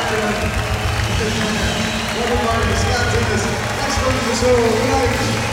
Everybody, Scott Dennis. Next one is the show.